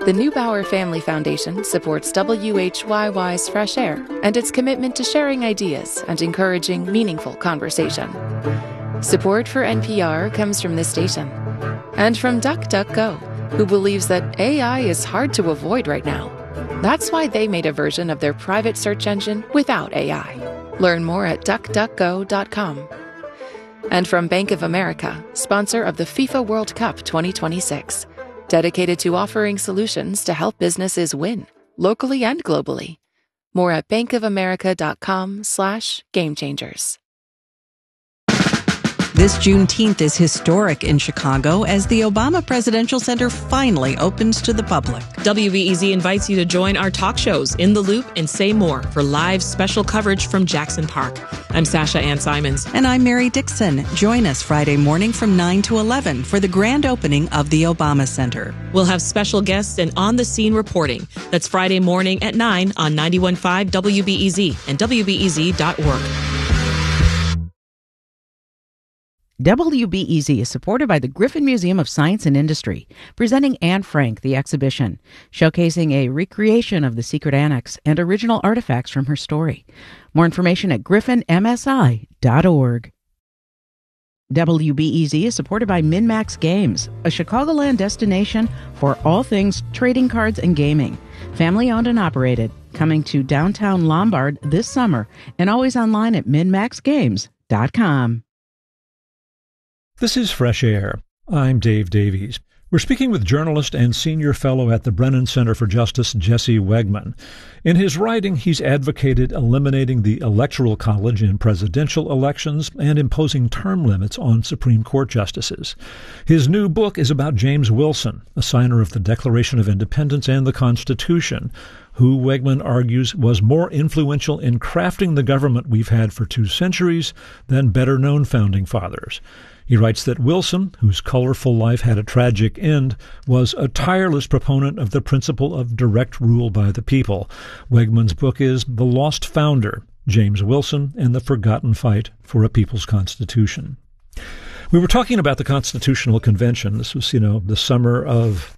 The Neubauer Family Foundation supports WHYY's Fresh Air and its commitment to sharing ideas and encouraging meaningful conversation. Support for NPR comes from this station and from DuckDuckGo, who believes that AI is hard to avoid right now. That's why they made a version of their private search engine without AI. Learn more at duckduckgo.com. And from Bank of America, sponsor of the FIFA World Cup 2026, dedicated to offering solutions to help businesses win, locally and globally. More at bankofamerica.com/gamechangers. This Juneteenth is historic in Chicago as the Obama Presidential Center finally opens to the public. WBEZ invites you to join our talk shows In the Loop and Say More for live special coverage from Jackson Park. I'm Sasha Ann Simons. And I'm Mary Dixon. Join us Friday morning from 9 to 11 for the grand opening of the Obama Center. We'll have special guests and on-the-scene reporting. That's Friday morning at 9 on 91.5 WBEZ and WBEZ.org. WBEZ is supported by the Griffin Museum of Science and Industry, presenting Anne Frank, the exhibition, showcasing a recreation of the secret annex and original artifacts from her story. More information at griffinmsi.org. WBEZ is supported by MinMax Games, a Chicagoland destination for all things trading cards and gaming. Family-owned and operated, coming to downtown Lombard this summer and always online at minmaxgames.com. This is Fresh Air. I'm Dave Davies. We're speaking with journalist and senior fellow at the Brennan Center for Justice, Jesse Wegman. In his writing, he's advocated eliminating the Electoral College in presidential elections and imposing term limits on Supreme Court justices. His new book is about James Wilson, a signer of the Declaration of Independence and the Constitution, who Wegman argues was more influential in crafting the government we've had for 2 centuries than better-known founding fathers. He writes that Wilson, whose colorful life had a tragic end, was a tireless proponent of the principle of direct rule by the people. Wegman's book is The Lost Founder, James Wilson and the Forgotten Fight for a People's Constitution. We were talking about the Constitutional Convention. This was, the summer of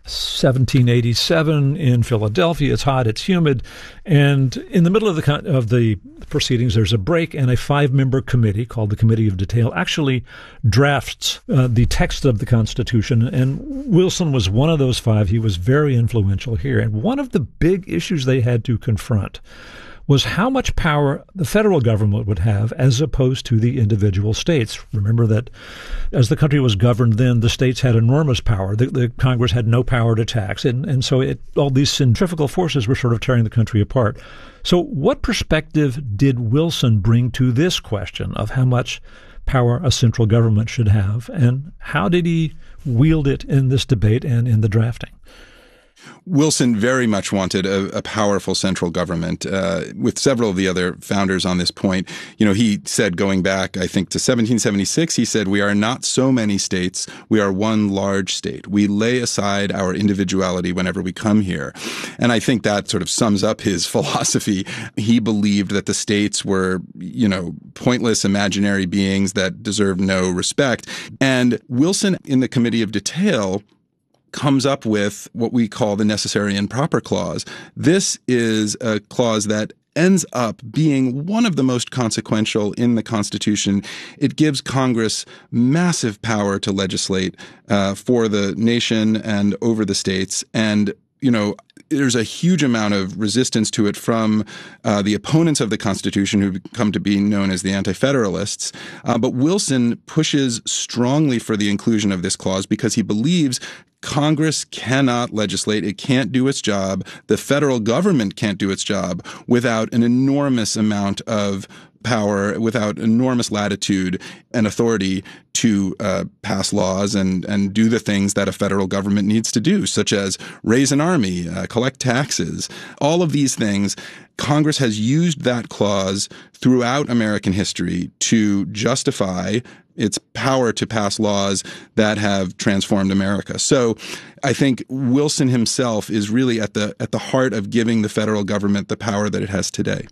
1787 in Philadelphia. It's hot, it's humid, and in the middle of the proceedings, there's a break, and a 5-member committee called the Committee of Detail actually drafts the text of the Constitution, and Wilson was one of those 5. He was very influential here, and one of the big issues they had to confront was how much power the federal government would have as opposed to the individual states. Remember that as the country was governed then, the states had enormous power. The Congress had no power to tax. And so all these centrifugal forces were sort of tearing the country apart. So what perspective did Wilson bring to this question of how much power a central government should have? And how did he wield it in this debate and in the drafting? Wilson very much wanted a powerful central government. With several of the other founders on this point, he said, going back, I think, to 1776, he said, "We are not so many states. We are one large state. We lay aside our individuality whenever we come here." And I think that sort of sums up his philosophy. He believed that the states were, pointless imaginary beings that deserved no respect. And Wilson, in the Committee of Detail, comes up with what we call the necessary and proper clause. This is a clause that ends up being one of the most consequential in the Constitution. It gives Congress massive power to legislate for the nation and over the states. And, there's a huge amount of resistance to it from the opponents of the Constitution, who come to be known as the Anti-Federalists. But Wilson pushes strongly for the inclusion of this clause because he believes Congress cannot legislate. It can't do its job. The federal government can't do its job without an enormous amount of power, without enormous latitude and authority to pass laws and do the things that a federal government needs to do, such as raise an army, collect taxes. All of these things, Congress has used that clause throughout American history to justify its power to pass laws that have transformed America. So I think Wilson himself is really at the heart of giving the federal government the power that it has today.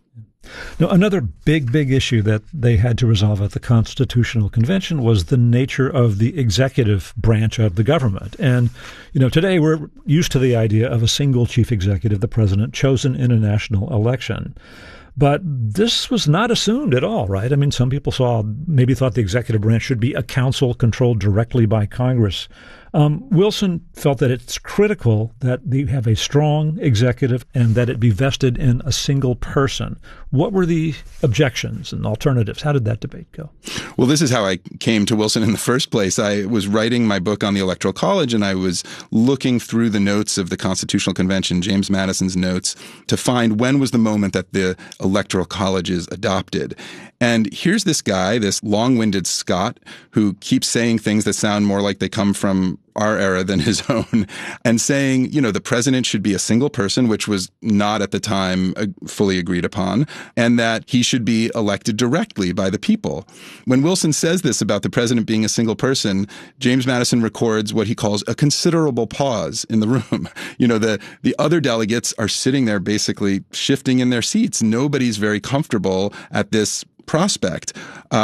Now, another big issue that they had to resolve at the Constitutional Convention was the nature of the executive branch of the government. And, today we're used to the idea of a single chief executive, the president, chosen in a national election. But this was not assumed at all, right? I mean, some people maybe thought the executive branch should be a council controlled directly by Congress. Wilson felt that it's critical that they have a strong executive and that it be vested in a single person. What were the objections and alternatives? How did that debate go? Well, this is how I came to Wilson in the first place. I was writing my book on the Electoral College, and I was looking through the notes of the Constitutional Convention, James Madison's notes, to find when was the moment that the Electoral College is adopted. And here's this guy, this long-winded Scot, who keeps saying things that sound more like they come from our era than his own, and saying, the president should be a single person, which was not at the time fully agreed upon, and that he should be elected directly by the people. When Wilson says this about the president being a single person, James Madison records what he calls a considerable pause in the room. The other delegates are sitting there basically shifting in their seats. Nobody's very comfortable at this prospect.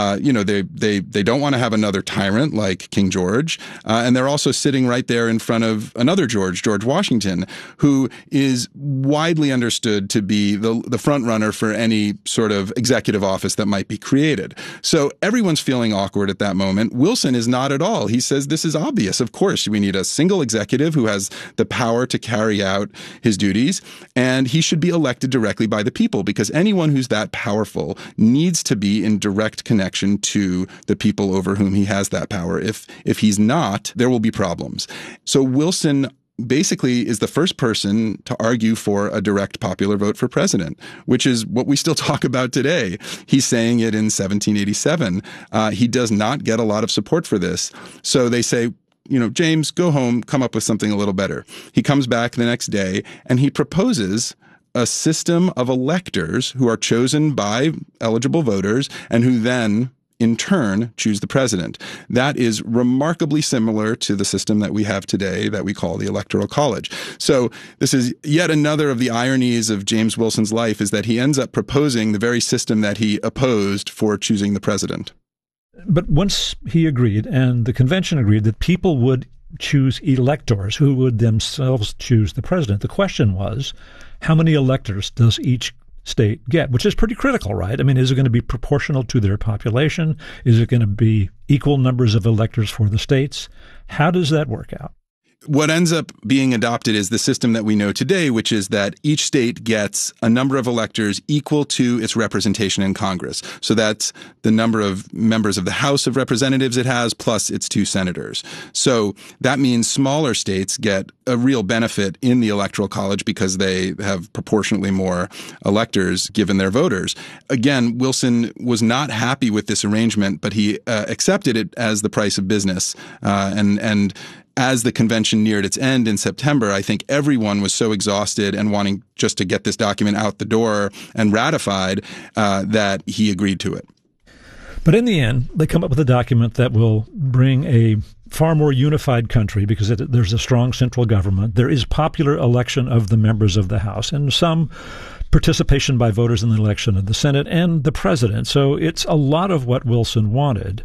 They don't want to have another tyrant like King George. And they're also sitting right there in front of another George Washington, who is widely understood to be the front runner for any sort of executive office that might be created. So everyone's feeling awkward at that moment. Wilson is not at all. He says this is obvious. Of course, we need a single executive who has the power to carry out his duties, and he should be elected directly by the people, because anyone who's that powerful needs to be in direct connection to the people over whom he has that power. If he's not, there will be problems. So Wilson basically is the first person to argue for a direct popular vote for president, which is what we still talk about today. He's saying it in 1787. He does not get a lot of support for this. So they say, James, go home, come up with something a little better. He comes back the next day and he proposes a system of electors who are chosen by eligible voters and who then, in turn, choose the president. That is remarkably similar to the system that we have today that we call the Electoral College. So this is yet another of the ironies of James Wilson's life, is that he ends up proposing the very system that he opposed for choosing the president. But once he agreed, and the convention agreed, that people would choose electors who would themselves choose the president, the question was, how many electors does each state get? Which is pretty critical, right? I mean, is it going to be proportional to their population? Is it going to be equal numbers of electors for the states? How does that work out? What ends up being adopted is the system that we know today, which is that each state gets a number of electors equal to its representation in Congress. So that's the number of members of the House of Representatives it has, plus its 2 senators. So that means smaller states get a real benefit in the Electoral College because they have proportionately more electors given their voters. Again, Wilson was not happy with this arrangement, but he accepted it as the price of business. And as the convention neared its end in September, I think everyone was so exhausted and wanting just to get this document out the door and ratified that he agreed to it. But in the end, they come up with a document that will bring a far more unified country because there's a strong central government. There is popular election of the members of the House and some participation by voters in the election of the Senate and the president. So it's a lot of what Wilson wanted.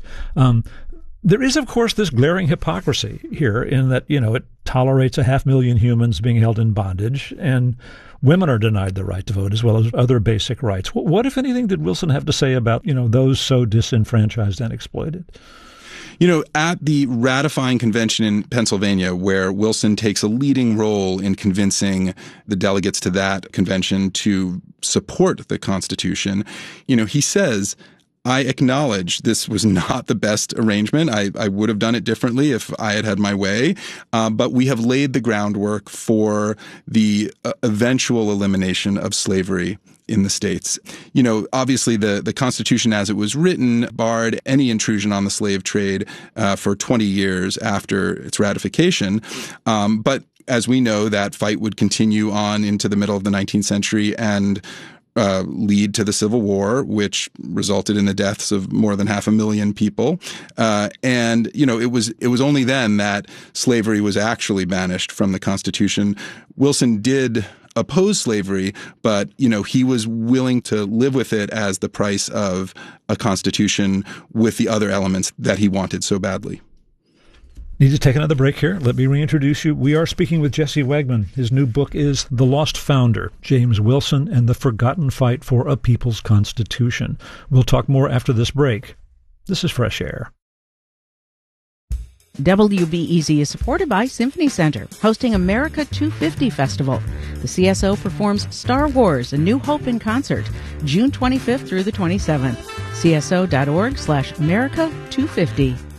There is, of course, this glaring hypocrisy here in that, it tolerates 500,000 humans being held in bondage, and women are denied the right to vote as well as other basic rights. What, if anything, did Wilson have to say about, those so disenfranchised and exploited? At the ratifying convention in Pennsylvania, where Wilson takes a leading role in convincing the delegates to that convention to support the Constitution, he says, I acknowledge this was not the best arrangement. I would have done it differently if I had had my way. But we have laid the groundwork for the eventual elimination of slavery in the states. Obviously the Constitution as it was written barred any intrusion on the slave trade for 20 years after its ratification. But as we know, that fight would continue on into the middle of the 19th century and lead to the Civil War, which resulted in the deaths of more than 500,000 people. And it was only then that slavery was actually banished from the Constitution. Wilson did oppose slavery, but, he was willing to live with it as the price of a constitution with the other elements that he wanted so badly. Need to take another break here. Let me reintroduce you. We are speaking with Jesse Wegman. His new book is The Lost Founder, James Wilson and the Forgotten Fight for a People's Constitution. We'll talk more after this break. This is Fresh Air. WBEZ is supported by Symphony Center, hosting America 250 Festival. The CSO performs Star Wars: A New Hope in concert, June 25th through the 27th. CSO.org/America 250.